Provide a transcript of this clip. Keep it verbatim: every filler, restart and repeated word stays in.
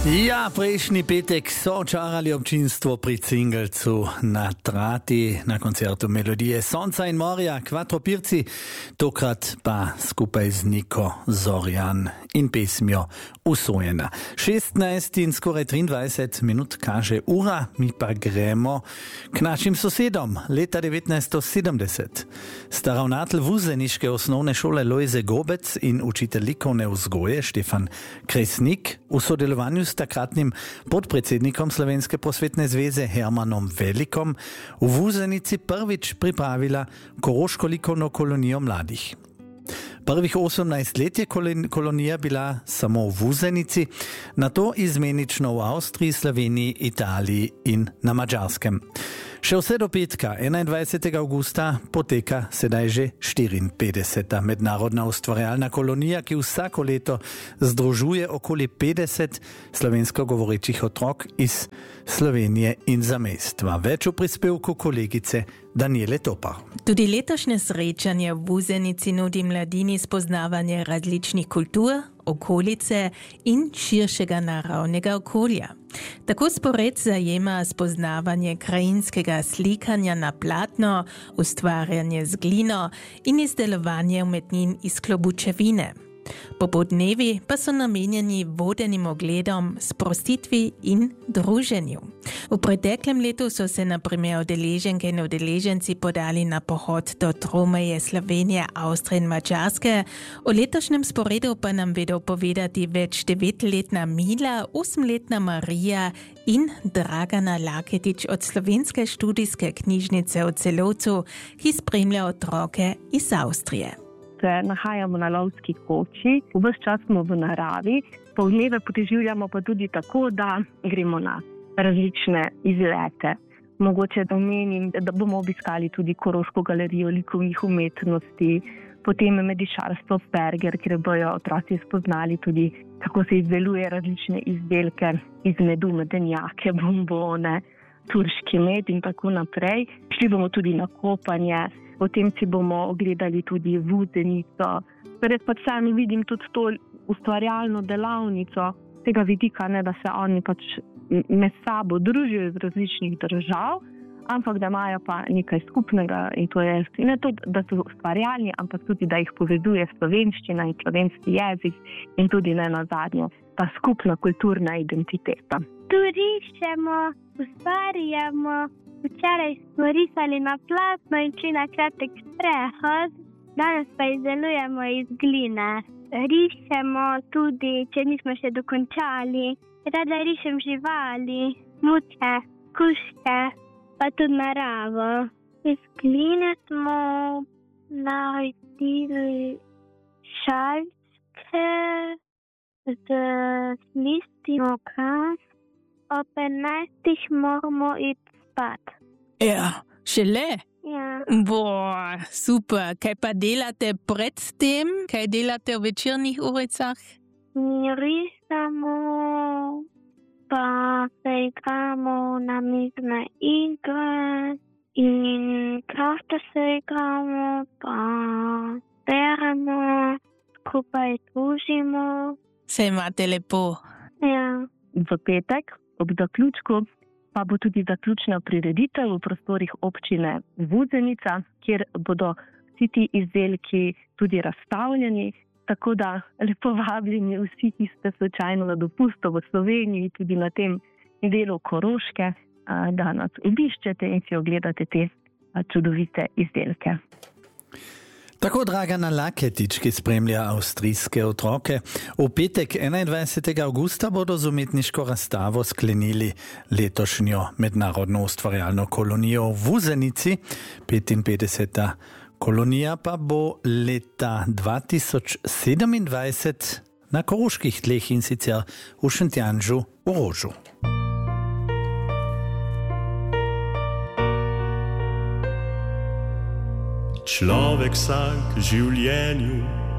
Ja, prejšnji petek so očarali občinstvo pri Cingelcu na Trati na koncertu Melodije Sonca in morja, Kvatropirci, tokrat pa skupaj z Niko Zorjan in pesmijo Usojena. šestnajst in skoraj triindvajset minut kaže ura, mi pa gremo k našim sosedom. Leta devetnajststo sedemdeset sta ravnatelj vuzeniške osnovne šole Lojze Gobec in učitelj likovne vzgoje Štefan Kresnik v sodelovanju s takratnim podpredsednikom Slovenske prosvetne zveze Hermanom Velikom v Vuzenici prvič pripravila koroško likovno kolonijo mladih. Prvih osemnajst let je kolonija bila samo v Vuzenici, nato izmenično v Avstriji, Sloveniji, Italiji in na Madžarskem. Še vse do petka, enaindvajsetega avgusta, poteka sedaj že štiriinpetdeseta mednarodna ustvarjalna kolonija, ki vsako leto združuje okoli petdeset slovensko govorečih otrok iz Slovenije in zamestva. Več v prispevku kolegice Daniele Topar. Tudi letošnje srečanje v Vuzenici nudi mladini spoznavanje različnih kultur, okolice in širšega naravnega okolja. Tako spored zajema spoznavanje krajinskega slikanja na platno, ustvarjanje z glino in izdelovanje umetnin iz klobučevine. Popodnevi pa so namenjeni vodenim ogledom, sprostitvi in druženju. V preteklem letu so se na primer udeleženke in udeleženci podali na pohod do tromeje Slovenije, Avstrije in Madžarske. O letošnjem sporedu pa nam vedo povedati več devetletna Mila, osemletna Marija in Dragana Laketič od Slovenske študijske knjižnice v Celovcu, ki spremlja otroke iz Avstrije. Se nahajamo na lovski koči, ves čas smo v naravi, poldneve poteživljamo pa tudi tako, da gremo na različne izlete. Mogoče da omenim, da bomo obiskali tudi Koroško galerijo likovnih umetnosti, potem medišarstvo Perger, kjer bojo otroci spoznali tudi, kako se izdeluje različne izdelke iz medu, medenjake, bombone, turški med in tako naprej. Šli bomo tudi na kopanje. Potem si bomo ogledali tudi Vuzenico. Torej pač sami vidim tudi to ustvarjalno delavnico tega vidika, ne, da se oni pač med sabo družijo iz različnih držav, ampak da imajo pa nekaj skupnega in to je ne to, da so ustvarjalni, ampak tudi, da jih povezuje slovenščina in slovenski jezik in tudi ne nazadnje ta skupna kulturna identiteta. Turiščemo, ustvarjamo. Včeraj smo risali na platno in šli na kratek sprehod, danes pa izdelujemo iz gline. Rišemo tudi, če nismo še dokončali, rada rišem živali, muce, kuške, pa tudi naravo. Iz gline smo naredili šalčke z listjem okras. Ob enajstih moramo iti spat. Ja, šele? Ja. Bo, super. Kaj pa delate pred tem? Kaj delate v večernih uricah? Risamo, pa se igramo na mizne igre in krafta se igramo, pa beremo, skupaj družimo. Se imate lepo. Ja. V petek ob zaključku pa bo tudi zaključna prireditev v prostorih občine Vuzenica, kjer bodo vsi ti izdelki tudi razstavljeni, tako da lepo vabljeni vsi, ki ste slučajno na dopustu v Sloveniji, tudi na tem delu Koroške, da nas obiščete in si ogledate te čudovite izdelke. Tako Dragana Laketič, ki spremlja avstrijske otroke. V petek enaindvajsetega avgusta bodo z umetniško razstavo sklenili letošnjo mednarodno ustvarjalno kolonijo v Vuzenici. petinpetdeseta kolonija pa bo leta dva tisoč sedemindvajset na koroških tleh in sicer v Šentjanžu v Rožu. Človek vsak v življenju